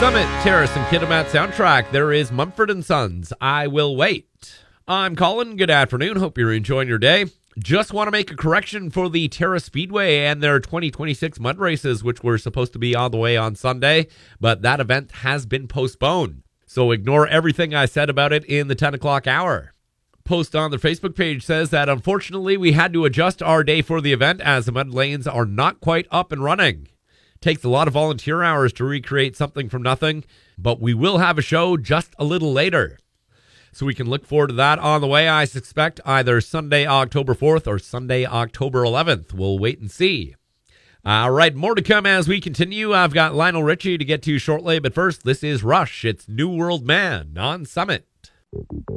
Summit Terrace and Kitimat soundtrack. There is Mumford & Sons, I Will Wait. I'm Colin. Good afternoon. Hope you're enjoying your day. Just want to make a correction for the Terrace Speedway and their 2026 mud races, which were supposed to be on the way on Sunday, but that event has been postponed. So ignore everything I said about it in the 10 o'clock hour. Post on their Facebook page says that unfortunately we had to adjust our day for the event as the mud lanes are not quite up and running. Takes a lot of volunteer hours to recreate something from nothing, but we will have a show just a little later. So we can look forward to that on the way, I suspect, either Sunday, October 4th or Sunday, October 11th. We'll wait and see. All right, more to come as we continue. I've got Lionel Richie to get to shortly, but first, this is Rush. It's New World Man on Summit.